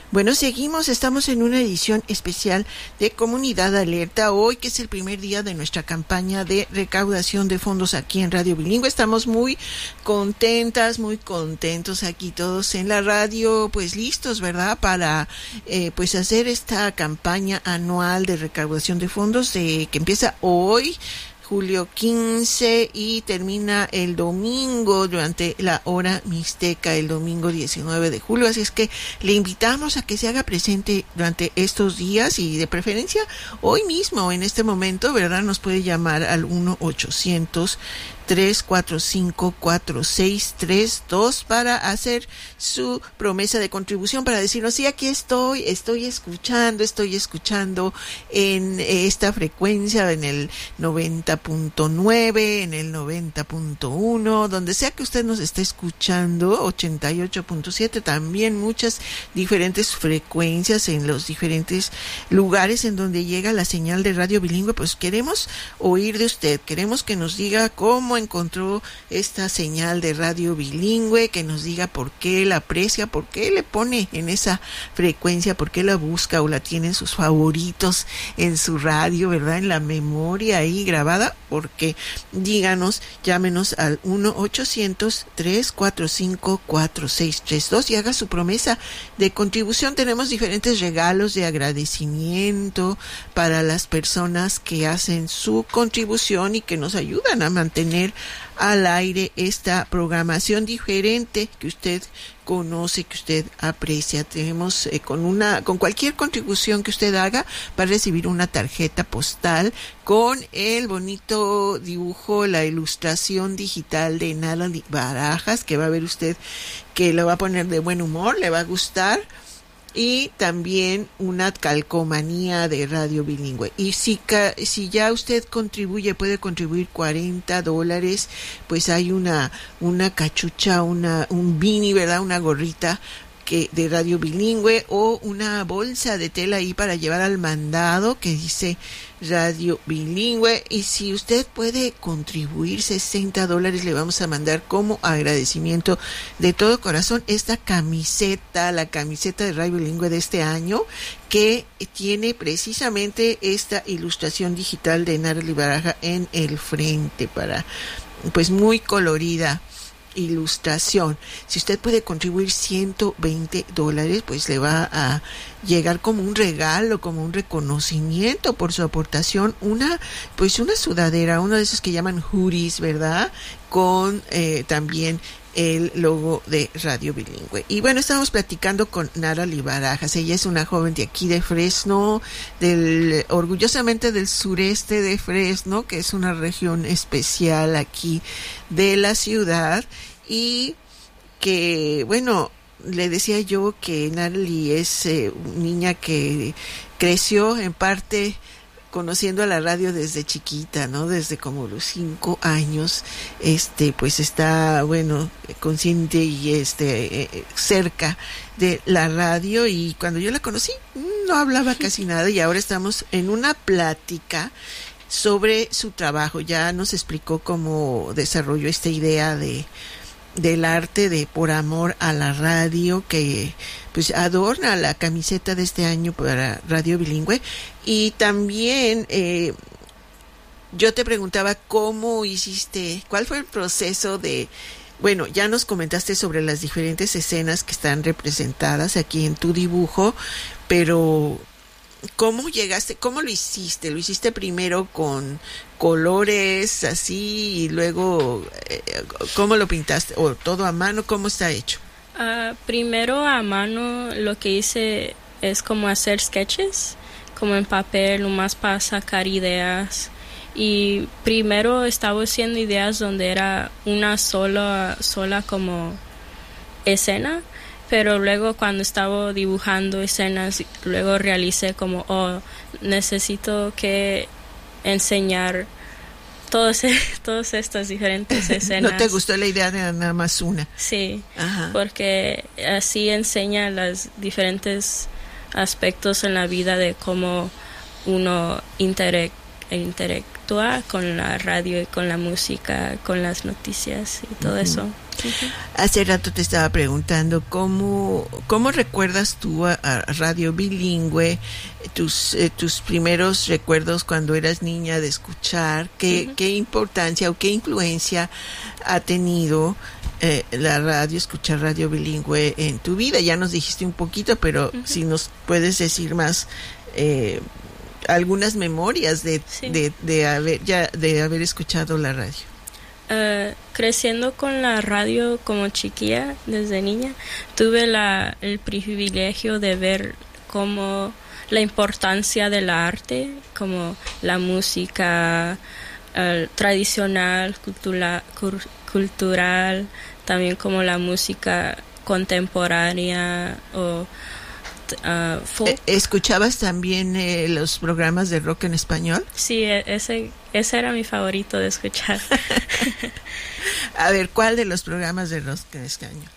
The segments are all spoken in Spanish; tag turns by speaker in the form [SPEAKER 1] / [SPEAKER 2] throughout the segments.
[SPEAKER 1] Bueno, estamos en una edición especial de Comunidad Alerta, hoy que es el primer día de nuestra campaña de recaudación de fondos aquí en Radio Bilingüe. Estamos muy contentos aquí todos en la radio, pues listos, ¿verdad? Para pues hacer esta campaña anual de recaudación de fondos que empieza hoy, julio 15, y termina el domingo durante la hora mixteca, el domingo 19 de julio. Así es que le invitamos a que se haga presente durante estos días y de preferencia hoy mismo, en este momento, ¿verdad? Nos puede llamar al 1-800-345-4632 para hacer su promesa de contribución, para decirnos, sí, aquí estoy escuchando en esta frecuencia, en el 90.9, en el 90.1, donde sea que usted nos esté escuchando, 88.7, también muchas diferentes frecuencias en los diferentes lugares en donde llega la señal de Radio Bilingüe. Pues queremos oír de usted, queremos que nos diga cómo encontró esta señal de Radio Bilingüe, que nos diga por qué la aprecia, por qué le pone en esa frecuencia, por qué la busca o la tiene en sus favoritos en su radio, ¿verdad? En la memoria ahí grabada. Porque díganos, llámenos al 1-800-345-4632 y haga su promesa de contribución. Tenemos diferentes regalos de agradecimiento para las personas que hacen su contribución y que nos ayudan a mantener al aire esta programación diferente que usted conoce, que usted aprecia. Tenemos con cualquier contribución que usted haga, va a recibir una tarjeta postal con el bonito dibujo, la ilustración digital de Natalie Barajas, que va a ver usted que lo va a poner de buen humor, le va a gustar. Y también una calcomanía de Radio Bilingüe. Y si ya usted puede contribuir $40, pues hay una cachucha, un beanie, ¿verdad? Una gorrita de Radio Bilingüe, o una bolsa de tela ahí para llevar al mandado que dice Radio Bilingüe. Y si usted puede contribuir $60, le vamos a mandar como agradecimiento de todo corazón esta camiseta, la camiseta de Radio Bilingüe de este año, que tiene precisamente esta ilustración digital de Natalie Baraja en el frente, pues muy colorida ilustración. Si usted puede contribuir $120, pues le va a llegar como un regalo, como un reconocimiento por su aportación, una sudadera, uno de esos que llaman hoodies, ¿verdad? Con también el logo de Radio Bilingüe. Y bueno, estábamos platicando con Natalie Barajas. Ella es una joven de aquí de Fresno, orgullosamente del sureste de Fresno, que es una región especial aquí de la ciudad. Y que, bueno, le decía yo que Natalie es una niña que creció en parte conociendo a la radio desde chiquita, ¿no? Desde como los 5 años, pues está, bueno, consciente y cerca de la radio. Y cuando yo la conocí, no hablaba casi nada, y ahora estamos en una plática sobre su trabajo. Ya nos explicó cómo desarrolló esta idea del arte de Por Amor a la Radio, que pues adorna la camiseta de este año para Radio Bilingüe. Y también yo te preguntaba cómo hiciste, cuál fue el proceso bueno, ya nos comentaste sobre las diferentes escenas que están representadas aquí en tu dibujo, pero ¿cómo llegaste? ¿Cómo lo hiciste? ¿Lo hiciste primero con colores así y luego cómo lo pintaste? ¿O todo a mano? ¿Cómo está hecho?
[SPEAKER 2] Primero a mano lo que hice es como hacer sketches, como en papel, nomás para sacar ideas. Y primero estaba haciendo ideas donde era una sola como escena. Pero luego cuando estaba dibujando escenas, luego realicé como, necesito que enseñar todas estas diferentes escenas.
[SPEAKER 1] ¿No te gustó la idea de nada más una?
[SPEAKER 2] Sí.
[SPEAKER 1] Ajá.
[SPEAKER 2] Porque así enseña los diferentes aspectos en la vida de cómo uno interactúa con la radio y con la música, con las noticias y todo eso.
[SPEAKER 1] Hace rato te estaba preguntando cómo recuerdas tú a Radio Bilingüe, tus primeros recuerdos cuando eras niña de escuchar, qué importancia o qué influencia ha tenido la radio, escuchar Radio Bilingüe en tu vida. Ya nos dijiste un poquito, pero si nos puedes decir más, algunas memorias de haber escuchado la radio.
[SPEAKER 2] Creciendo con la radio como chiquilla desde niña, tuve el privilegio de ver como la importancia del arte, como la música tradicional, cultural, también como la música contemporánea o folk.
[SPEAKER 1] ¿Escuchabas también los programas de rock en español?
[SPEAKER 2] Sí, ese era mi favorito de escuchar.
[SPEAKER 1] A ver, ¿cuál de los programas de rock en español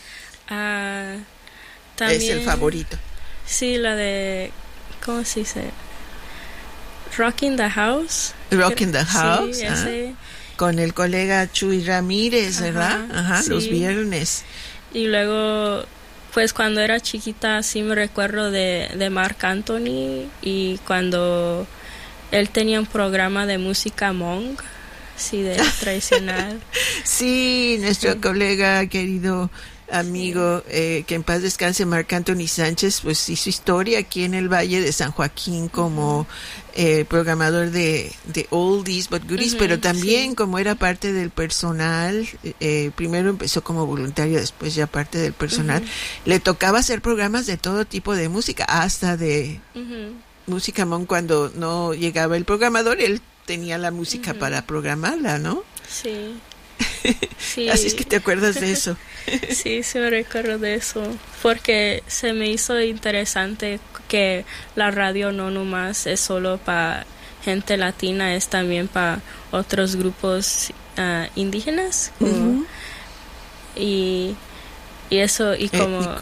[SPEAKER 2] también,
[SPEAKER 1] es el favorito?
[SPEAKER 2] Sí, la de, ¿cómo se dice? Rock in the House.
[SPEAKER 1] Rock in the House.
[SPEAKER 2] Sí, ese.
[SPEAKER 1] Con el colega Chuy Ramírez, ¿verdad? Ajá, sí. Los viernes.
[SPEAKER 2] Y luego, pues cuando era chiquita sí me recuerdo de Marc Anthony, y cuando él tenía un programa de música Hmong, sí, de tradicional.
[SPEAKER 1] Sí, nuestro colega, querido amigo, que en paz descanse, Marc Anthony Sánchez, pues hizo historia aquí en el Valle de San Joaquín como programador de oldies but goodies, pero también como era parte del personal, primero empezó como voluntario, después ya parte del personal, le tocaba hacer programas de todo tipo de música, hasta de música Hmong. Cuando no llegaba el programador, él tenía la música para programarla, ¿no?
[SPEAKER 2] Sí. Sí.
[SPEAKER 1] Así es que te acuerdas de eso.
[SPEAKER 2] Sí, me recuerdo de eso, porque se me hizo interesante que la radio no nomás es solo para gente latina, es también para otros grupos indígenas, como, y eso, y como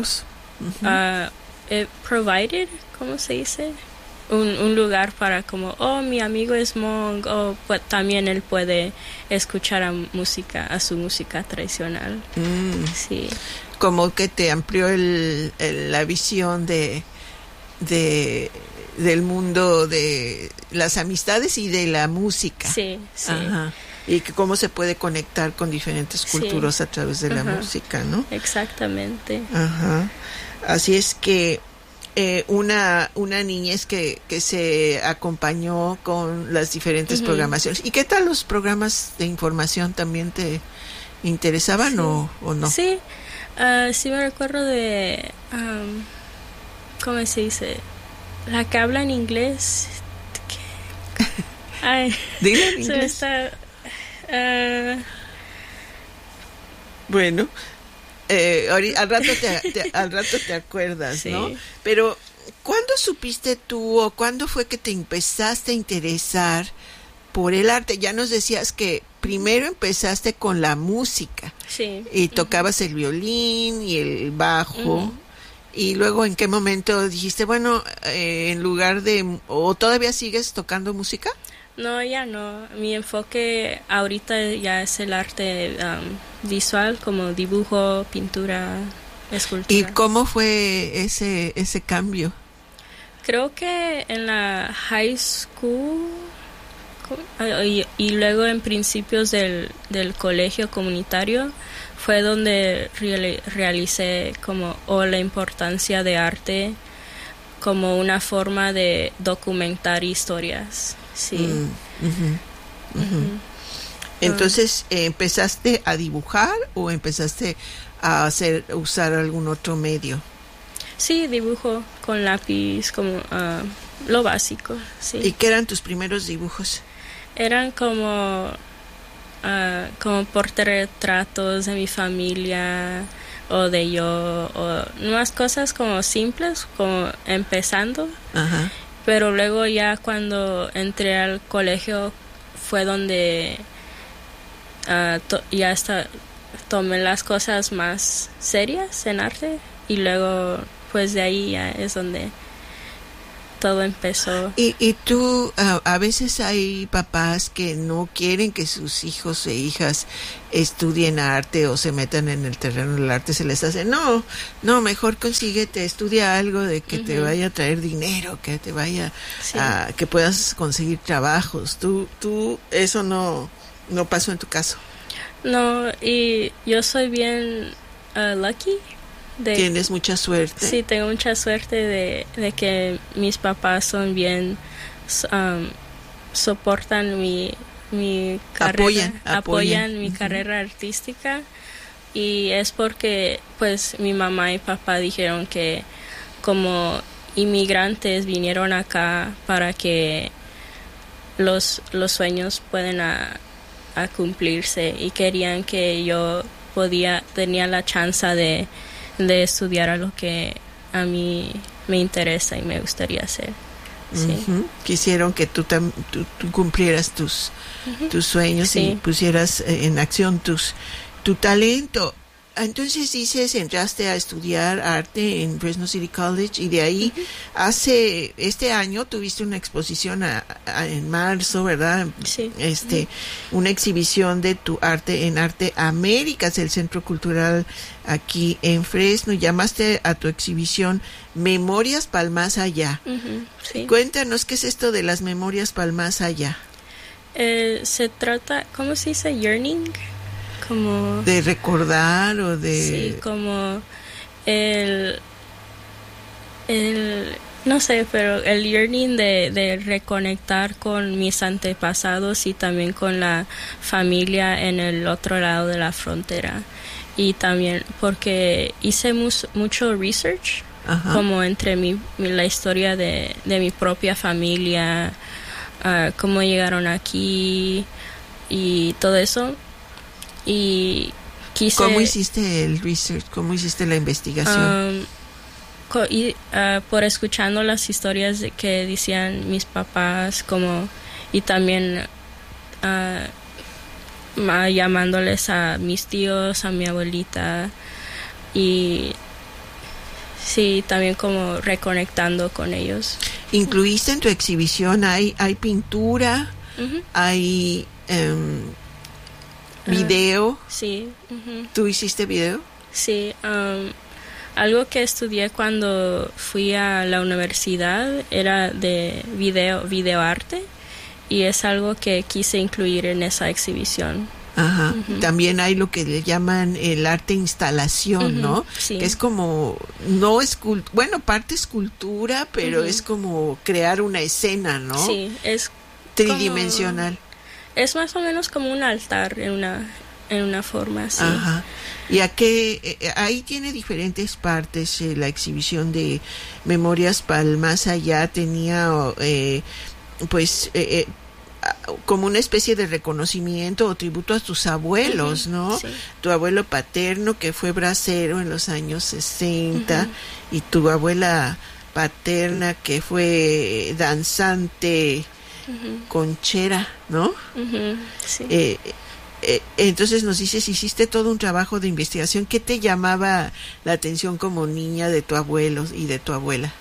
[SPEAKER 2] provided, ¿cómo se dice? Un lugar para como, mi amigo es Hmong, pues también él puede escuchar a su música tradicional. Sí.
[SPEAKER 1] Como que te amplió la visión del mundo de las amistades y de la música.
[SPEAKER 2] Sí, sí.
[SPEAKER 1] Ajá. Y que cómo se puede conectar con diferentes culturas a través de la música, ¿no?
[SPEAKER 2] Exactamente.
[SPEAKER 1] Ajá. Así es que una niñez que se acompañó con las diferentes programaciones. ¿Y qué tal los programas de información? ¿También te interesaban o no?
[SPEAKER 2] Sí, sí me recuerdo de, ¿cómo se dice? La que habla en inglés. Ay,
[SPEAKER 1] dile en inglés. Bueno, al rato te acuerdas, sí, ¿no? Pero, ¿cuándo supiste tú o cuándo fue que te empezaste a interesar por el arte? Ya nos decías que primero empezaste con la música.
[SPEAKER 2] Sí.
[SPEAKER 1] Y tocabas el violín y el bajo. Y luego, ¿en qué momento dijiste, bueno, en lugar de... ¿O todavía sigues tocando música?
[SPEAKER 2] No, ya no. Mi enfoque ahorita ya es el arte visual, como dibujo, pintura, escultura.
[SPEAKER 1] ¿Y cómo fue ese cambio?
[SPEAKER 2] Creo que en la high school y luego en principios del colegio comunitario fue donde realicé como la importancia de arte como una forma de documentar historias. Sí.
[SPEAKER 1] Entonces, ¿empezaste a dibujar o empezaste a usar algún otro medio?
[SPEAKER 2] Sí, dibujo con lápiz, como lo básico, sí.
[SPEAKER 1] ¿Y qué eran tus primeros dibujos?
[SPEAKER 2] Eran como portarretratos de mi familia o de yo, o unas cosas como simples, como empezando.
[SPEAKER 1] Ajá.
[SPEAKER 2] Pero luego ya cuando entré al colegio fue donde tomé las cosas más serias en arte, y luego pues de ahí ya es donde todo empezó.
[SPEAKER 1] Y tú, a veces hay papás que no quieren que sus hijos e hijas estudien arte o se metan en el terreno del arte, se les hace, no, mejor consíguete, estudia algo de que te vaya a traer dinero, que te vaya a, que puedas conseguir trabajos. Tú, eso no pasó en tu caso.
[SPEAKER 2] No, y yo soy bien lucky.
[SPEAKER 1] Tienes mucha suerte.
[SPEAKER 2] Sí, tengo mucha suerte de que mis papás son bien, soportan mi carrera, apoyan mi carrera artística, y es porque pues mi mamá y papá dijeron que como inmigrantes vinieron acá para que los sueños puedan a cumplirse, y querían que yo tenía la chance de estudiar a lo que a mí me interesa y me gustaría hacer. Sí.
[SPEAKER 1] Quisieron que tú cumplieras tus sueños y pusieras en acción tu talento. Entonces dices, entraste a estudiar arte en Fresno City College, y de ahí este año tuviste una exposición en marzo, ¿verdad?
[SPEAKER 2] Sí.
[SPEAKER 1] Una exhibición de tu arte en Arte Américas, el Centro Cultural aquí en Fresno. Llamaste a tu exhibición Memorias Pal Más Allá.
[SPEAKER 2] Sí.
[SPEAKER 1] Cuéntanos, ¿qué es esto de las Memorias Pal Más Allá?
[SPEAKER 2] Se trata, ¿cómo se dice? Yearning. Como
[SPEAKER 1] de recordar o de...
[SPEAKER 2] Sí, como el no sé, pero el yearning de reconectar con mis antepasados y también con la familia en el otro lado de la frontera. Y también porque hice mucho research, como entre la historia de mi propia familia, cómo llegaron aquí y todo eso. Y quise...
[SPEAKER 1] ¿Cómo hiciste el research? ¿Cómo hiciste la investigación?
[SPEAKER 2] Por escuchando las historias que decían mis papás, y también llamándoles a mis tíos, a mi abuelita, y sí, también como reconectando con ellos.
[SPEAKER 1] ¿Incluiste en tu exhibición, hay pintura, hay... video?
[SPEAKER 2] Sí.
[SPEAKER 1] ¿Tú hiciste video?
[SPEAKER 2] Sí. Algo que estudié cuando fui a la universidad era de videoarte, y es algo que quise incluir en esa exhibición.
[SPEAKER 1] También hay lo que le llaman el arte instalación, ¿no?
[SPEAKER 2] Sí.
[SPEAKER 1] Que es como, parte escultura, pero es como crear una escena, ¿no?
[SPEAKER 2] Sí, es
[SPEAKER 1] tridimensional.
[SPEAKER 2] Es más o menos como un altar en una forma así.
[SPEAKER 1] Y ahí tiene diferentes partes. La exhibición de Memorias Pal Más Allá tenía como una especie de reconocimiento o tributo a tus abuelos, ¿no?
[SPEAKER 2] Sí.
[SPEAKER 1] Tu abuelo paterno, que fue bracero en los años 60, y tu abuela paterna, que fue danzante conchera, ¿no?
[SPEAKER 2] Sí.
[SPEAKER 1] Entonces nos dices, hiciste todo un trabajo de investigación. ¿Qué te llamaba la atención como niña de tu abuelo y de tu abuela?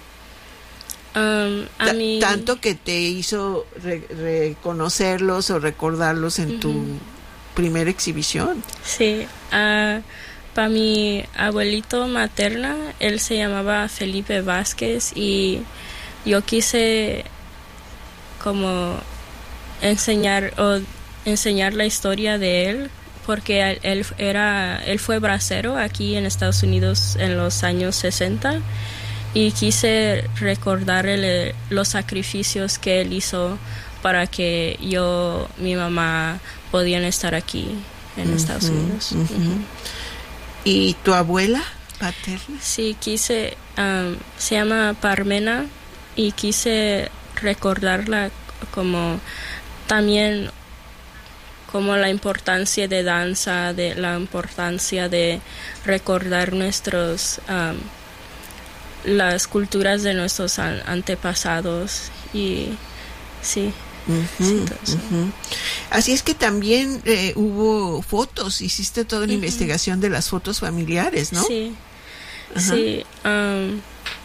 [SPEAKER 2] A mí...
[SPEAKER 1] Tanto que te hizo reconocerlos o recordarlos en tu primera exhibición.
[SPEAKER 2] Sí. Para mi abuelito materna, él se llamaba Felipe Vázquez, y yo quise como enseñar la historia de él, porque él fue bracero aquí en Estados Unidos en los años 60, y quise recordarle los sacrificios que él hizo para que mi mamá podían estar aquí en Estados Unidos.
[SPEAKER 1] ¿Y tu abuela paterna?
[SPEAKER 2] Sí, quise, se llama Parmena, y quise recordarla como también como la importancia de danza, de la importancia de recordar las culturas de nuestros antepasados, y sí.
[SPEAKER 1] Así es que también hubo fotos, hiciste toda una investigación de las fotos familiares, ¿no?
[SPEAKER 2] Sí. Sí.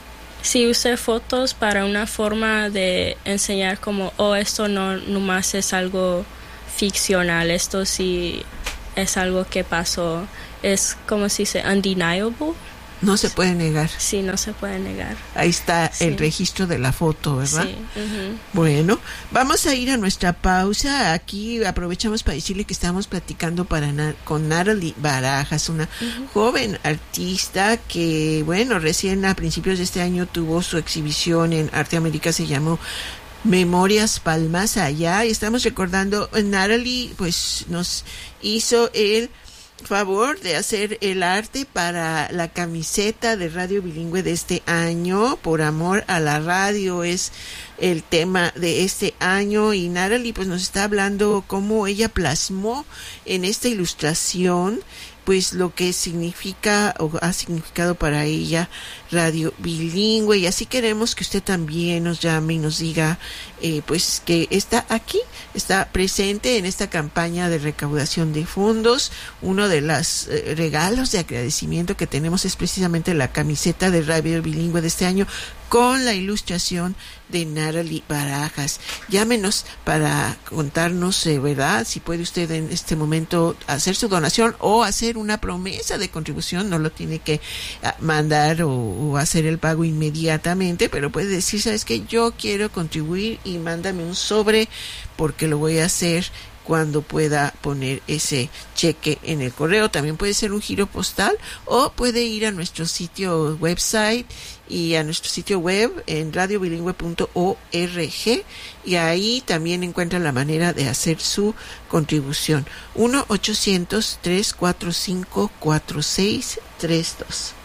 [SPEAKER 2] Sí, usé fotos para una forma de enseñar como, esto no nomás es algo ficcional, esto sí es algo que pasó. Es como se dice, undeniable.
[SPEAKER 1] No se puede negar.
[SPEAKER 2] Sí, no se puede negar.
[SPEAKER 1] Ahí está el registro de la foto, ¿verdad?
[SPEAKER 2] Sí.
[SPEAKER 1] Bueno, vamos a ir a nuestra pausa. Aquí aprovechamos para decirle que estamos platicando con Natalie Barajas, una joven artista que, bueno, recién a principios de este año tuvo su exhibición en Arte América, se llamó Memorias Palmas Allá, y estamos recordando, Natalie pues nos hizo el favor de hacer el arte para la camiseta de Radio Bilingüe de este año. Por amor a la radio es el tema de este año, y Natalie pues nos está hablando cómo ella plasmó en esta ilustración pues lo que significa o ha significado para ella Radio Bilingüe. Y así queremos que usted también nos llame y nos diga pues que está aquí, está presente en esta campaña de recaudación de fondos. Uno de los regalos de agradecimiento que tenemos es precisamente la camiseta de Radio Bilingüe de este año con la ilustración de Natalie Barajas. Llámenos para contarnos, ¿verdad? Si puede usted en este momento hacer su donación o hacer una promesa de contribución. No lo tiene que mandar o hacer el pago inmediatamente, pero puede decir, ¿sabes qué? Yo quiero contribuir y mándame un sobre porque lo voy a hacer cuando pueda poner ese cheque en el correo. También puede ser un giro postal o puede ir a nuestro sitio website y a nuestro sitio web en radiobilingüe.org, y ahí también encuentra la manera de hacer su contribución. 1-800-345-4632.